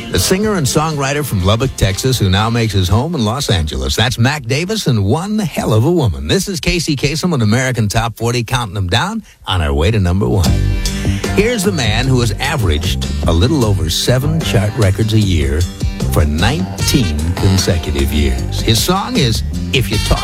The singer and songwriter from Lubbock, Texas, who now makes his home in Los Angeles. That's Mac Davis and One Hell of a Woman. This is Casey Kasem with American Top 40, counting them down on our way to number one. Here's the man who has averaged a little over 7 chart records a year for 19 consecutive years. His song is If You Talk